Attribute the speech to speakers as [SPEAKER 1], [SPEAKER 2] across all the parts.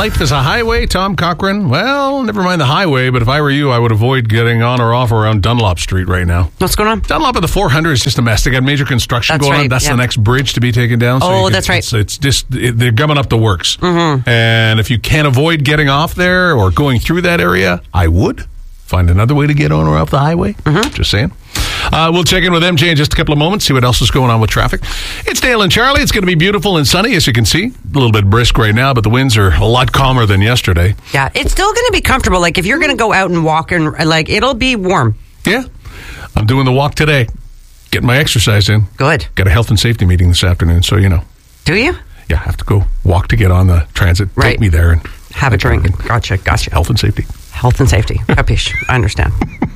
[SPEAKER 1] life is a highway, Tom Cochran. Well, never mind the highway, but if I were you, I would avoid getting on or off around Dunlop Street right now.
[SPEAKER 2] What's going on?
[SPEAKER 1] Dunlop at the 400 is just a mess. They got major construction
[SPEAKER 2] That's
[SPEAKER 1] going on.
[SPEAKER 2] right,
[SPEAKER 1] That's
[SPEAKER 2] yeah.
[SPEAKER 1] the next bridge to be taken down. So
[SPEAKER 2] That's right.
[SPEAKER 1] It's just, they're gumming up the works. Mm-hmm. And if you can't avoid getting off there or going through that area, I would find another way to get on or off the highway. Mm-hmm. Just saying. We'll check in with MJ in just a couple of moments, see what else is going on with traffic. It's Dale and Charlie. It's going to be beautiful and sunny, as you can see. A little bit brisk right now, but the winds are a lot calmer than yesterday.
[SPEAKER 2] Yeah, it's still going to be comfortable. Like, if you're going to go out and walk, and like, it'll be warm.
[SPEAKER 1] Yeah. I'm doing the walk today. Getting my exercise in.
[SPEAKER 2] Good.
[SPEAKER 1] Got a health and safety meeting this afternoon, so you know.
[SPEAKER 2] Do you?
[SPEAKER 1] Yeah, I have to go walk to get on the transit.
[SPEAKER 2] Right.
[SPEAKER 1] Take me there and
[SPEAKER 2] have a drink. Gotcha.
[SPEAKER 1] Health and safety.
[SPEAKER 2] Health and safety. Capiche. I understand.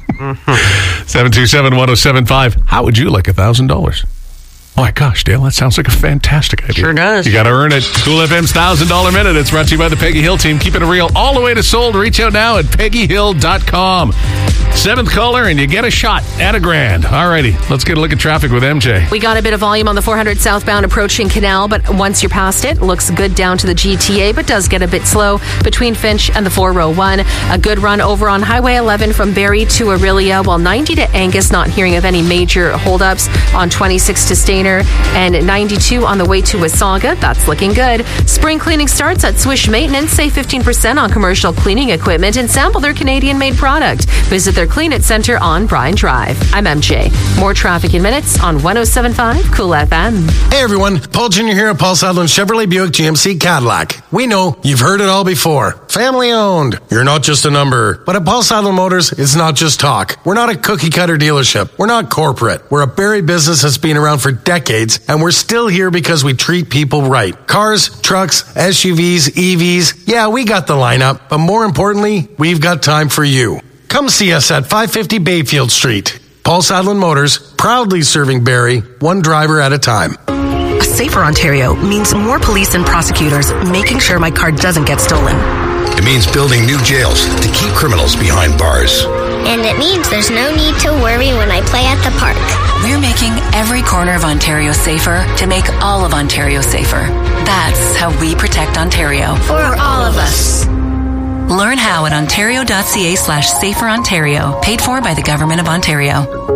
[SPEAKER 1] 727-1075. How would you like $1,000? Oh my gosh, Dale, that sounds like a fantastic idea.
[SPEAKER 2] Sure does.
[SPEAKER 1] You got to earn it. Cool FM's $1,000 Minute. It's brought to you by the Peggy Hill team. Keeping it real all the way to sold. Reach out now at peggyhill.com. Seventh caller, and you get a shot at $1,000. Alrighty, let's get a look at traffic with MJ.
[SPEAKER 3] We got a bit of volume on the 400 southbound approaching Canal, but once you're past it, looks good down to the GTA, but does get a bit slow between Finch and the 401. A good run over on Highway 11 from Barrie to Aurelia, while 90 to Angus, not hearing of any major holdups on 26 to Stainer, and 92 on the way to Wasaga. That's looking good. Spring cleaning starts at Swish Maintenance. Save 15% on commercial cleaning equipment and sample their Canadian-made product. Visit their Clean It Center on Bryan Drive. I'm MJ. More traffic in minutes on 107.5 Cool FM.
[SPEAKER 4] Hey everyone, Paul Jr. here at Paul Sadlin Chevrolet Buick GMC Cadillac. We know you've heard it all before. Family owned. You're not just a number. But at Paul Sadlin Motors, it's not just talk. We're not a cookie cutter dealership. We're not corporate. We're a Barrie business that's been around for decades, and we're still here because we treat people right. Cars, trucks, SUVs, EVs. Yeah, we got the lineup, but more importantly, we've got time for you. Come see us at 550 Bayfield Street. Paul Sadlin Motors, proudly serving Barrie, one driver at a time.
[SPEAKER 5] A safer Ontario means more police and prosecutors making sure my car doesn't get stolen.
[SPEAKER 6] It means building new jails to keep criminals behind bars.
[SPEAKER 7] And it means there's no need to worry when I play at the park.
[SPEAKER 5] We're making every corner of Ontario safer to make all of Ontario safer. That's how we protect Ontario.
[SPEAKER 7] For all of us.
[SPEAKER 5] Learn how at ontario.ca/saferontario. Paid for by the Government of Ontario.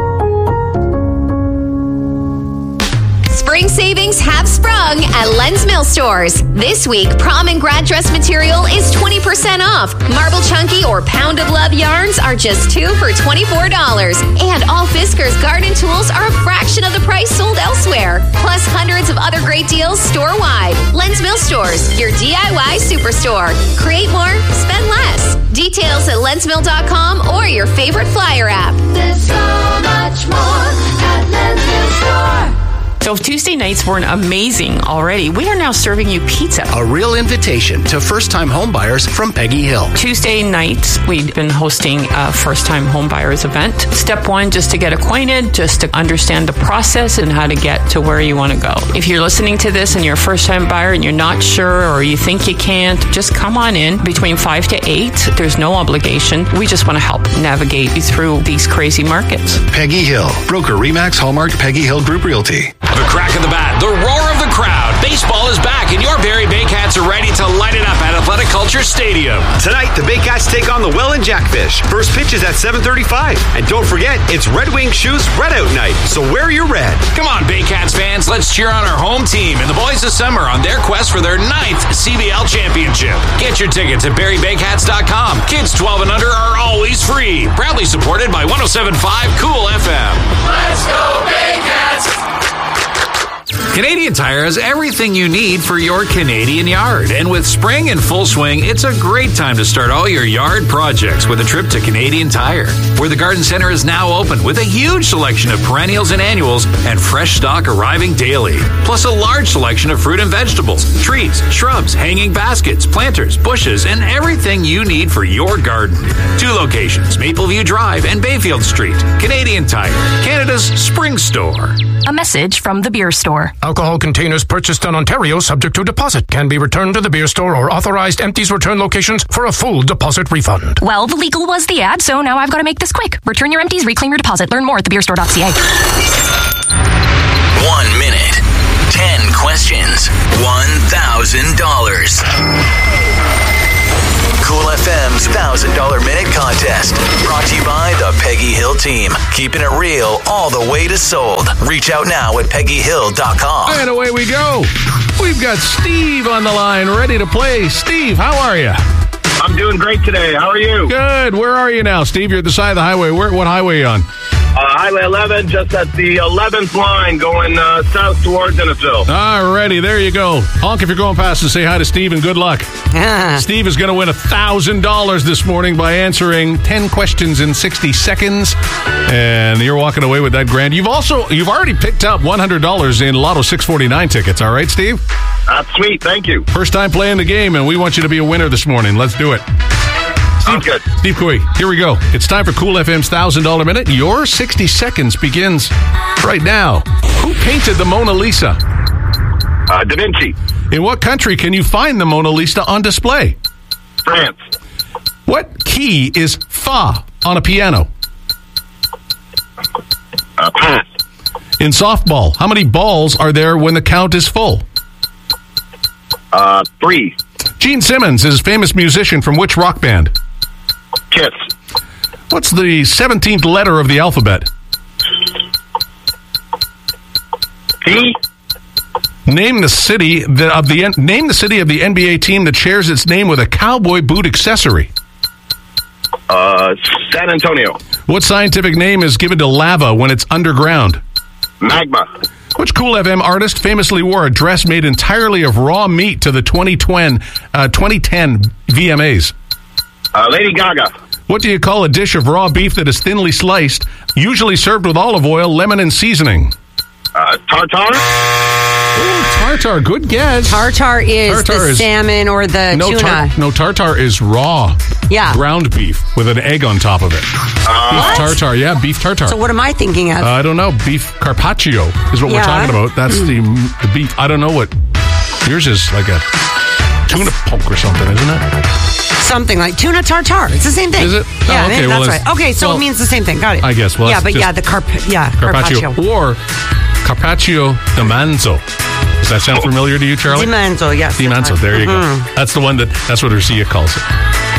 [SPEAKER 8] Spring savings have sprung at Len's Mill Stores. This week, prom and grad dress material is 20% off. Marble Chunky or Pound of Love yarns are just 2 for $24. And all Fiskars garden tools are a fraction of the price sold elsewhere. Plus hundreds of other great deals store-wide. Len's Mill Stores, your DIY superstore. Create more, spend less. Details at lensmill.com or your favorite flyer app.
[SPEAKER 9] There's so much more at Len's Mill Store.
[SPEAKER 10] So if Tuesday nights weren't amazing already, we are now serving you pizza.
[SPEAKER 6] A real invitation to first-time homebuyers from Peggy Hill.
[SPEAKER 10] Tuesday nights, we've been hosting a first-time homebuyers event. Step one, just to get acquainted, just to understand the process and how to get to where you want to go. If you're listening to this and you're a first-time buyer and you're not sure or you think you can't, just come on in between 5 to 8. There's no obligation. We just want to help navigate you through these crazy markets.
[SPEAKER 6] Peggy Hill, broker Remax Hallmark Peggy Hill Group Realty.
[SPEAKER 11] The crack of the bat, the roar of the crowd. Baseball is back, and your Barrie Baycats are ready to light it up at Athletic Culture Stadium.
[SPEAKER 12] Tonight, the Baycats take on the Welland Jackfish. First pitch is at 7:35. And don't forget, it's Red Wing Shoes Red Out Night, so wear your red.
[SPEAKER 11] Come on, Baycats fans, let's cheer on our home team and the boys of summer on their quest for their 9th CBL championship. Get your tickets at BarrieBaycats.com. Kids 12 and under are always free. Proudly supported by 107.5 Cool FM.
[SPEAKER 9] Let's go, Baycats!
[SPEAKER 11] Canadian Tire has everything you need for your Canadian yard. And with spring in full swing, it's a great time to start all your yard projects with a trip to Canadian Tire, where the garden center is now open with a huge selection of perennials and annuals and fresh stock arriving daily. Plus a large selection of fruit and vegetables, trees, shrubs, hanging baskets, planters, bushes, and everything you need for your garden. 2 locations, Mapleview Drive and Bayfield Street. Canadian Tire, Canada's spring store.
[SPEAKER 13] A message from the beer store.
[SPEAKER 14] Alcohol containers purchased in Ontario subject to deposit can be returned to the beer store or authorized empties return locations for a full deposit refund.
[SPEAKER 13] Well, the legal was the ad, so now I've got to make this quick. Return your empties, reclaim your deposit. Learn more at thebeerstore.ca.
[SPEAKER 15] 1 minute, 10 questions, $1,000. Cool FM's $1,000 Minute Contest. Brought to you by the Peggy Hill Team. Keeping it real all the way to sold. Reach out now at PeggyHill.com.
[SPEAKER 1] And away we go. We've got Steve on the line, ready to play. Steve, how are you?
[SPEAKER 16] I'm doing great today. How are you?
[SPEAKER 1] Good. Where are you now, Steve? You're at the side of the highway. What highway are you on?
[SPEAKER 16] Highway 11, just at the 11th line, going south towards Innisfil.
[SPEAKER 1] Alrighty, there you go. Honk if you're going past and say hi to Steve and good luck. Steve is going to win $1,000 this morning by answering 10 questions in 60 seconds. And you're walking away with that grand. You've already picked up $100 in Lotto 649 tickets, all right, Steve?
[SPEAKER 16] That's sweet, thank you.
[SPEAKER 1] First time playing the game, and we want you to be a winner this morning. Let's do it.
[SPEAKER 16] Sounds good.
[SPEAKER 1] Steve Cooey, here we go. It's time for Cool FM's $1,000 Minute. Your 60 seconds begins right now. Who painted the Mona Lisa?
[SPEAKER 16] Da Vinci.
[SPEAKER 1] In what country can you find the Mona Lisa on display?
[SPEAKER 16] France.
[SPEAKER 1] What key is fa on a piano?
[SPEAKER 16] Pass.
[SPEAKER 1] In softball, how many balls are there when the count is full?
[SPEAKER 16] 3.
[SPEAKER 1] Gene Simmons is a famous musician from which rock band?
[SPEAKER 16] Kiss.
[SPEAKER 1] What's the 17th letter of the alphabet?
[SPEAKER 16] T.
[SPEAKER 1] Name the city of the NBA team that shares its name with a cowboy boot accessory.
[SPEAKER 16] San Antonio.
[SPEAKER 1] What scientific name is given to lava when it's underground?
[SPEAKER 16] Magma.
[SPEAKER 1] Which Cool FM artist famously wore a dress made entirely of raw meat to the 2010 VMAs?
[SPEAKER 16] Lady Gaga.
[SPEAKER 1] What do you call a dish of raw beef that is thinly sliced, usually served with olive oil, lemon, and seasoning?
[SPEAKER 16] Tartar.
[SPEAKER 1] Ooh, tartar. Good guess.
[SPEAKER 2] Tartar is salmon or the tuna.
[SPEAKER 1] Tartar is raw.
[SPEAKER 2] Yeah.
[SPEAKER 1] Ground beef with an egg on top of it. Beef tartar. Yeah, beef tartar.
[SPEAKER 2] So what am I thinking of?
[SPEAKER 1] I don't know. Beef carpaccio is what we're talking about. That's the beef. I don't know what. Yours is like a tuna poke or something, isn't it?
[SPEAKER 2] Something like tuna tartar. It's the same thing.
[SPEAKER 1] Is it?
[SPEAKER 2] Yeah,
[SPEAKER 1] okay,
[SPEAKER 2] that's right. Okay, so it means the same thing. Got it.
[SPEAKER 1] I guess. Well,
[SPEAKER 2] carpaccio.
[SPEAKER 1] Or carpaccio di manzo. Does that sound familiar to you, Charlie?
[SPEAKER 2] Di manzo, yes.
[SPEAKER 1] Di manzo. There you go. That's the one that's what Lucia calls it.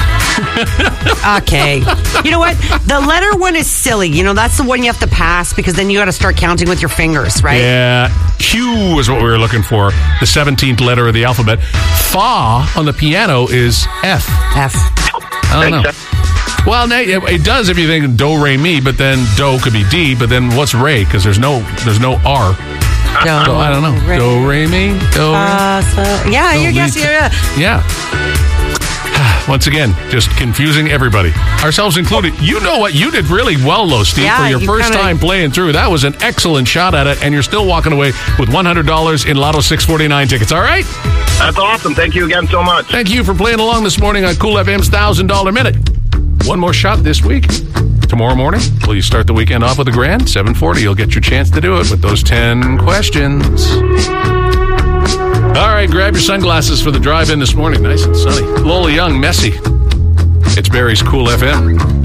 [SPEAKER 2] Okay. You know what? The letter one is silly. You know, that's the one you have to pass because then you got to start counting with your fingers, right?
[SPEAKER 1] Yeah. Q is what we were looking for. The 17th letter of the alphabet. Fa on the piano is F.
[SPEAKER 2] F.
[SPEAKER 1] I don't know. Well, it does if you think do, re, mi, but then do could be D, but then what's re? Because there's no R. So I don't know. Re. Do, re, mi, do, re.
[SPEAKER 2] Yeah, you're guessing.
[SPEAKER 1] Yeah. Once again, just confusing everybody, ourselves included. You know what? You did really well, though, Steve, for your first time playing through. That was an excellent shot at it, and you're still walking away with $100 in Lotto 649 tickets. All right?
[SPEAKER 16] That's awesome. Thank you again so much.
[SPEAKER 1] Thank you for playing along this morning on Cool FM's $1,000 Minute. One more shot this week. Tomorrow morning, will you start the weekend off with a grand? 7:40, you'll get your chance to do it with those 10 questions. All right, grab your sunglasses for the drive-in this morning. Nice and sunny. Lola Young, Messy. It's Barry's Cool FM.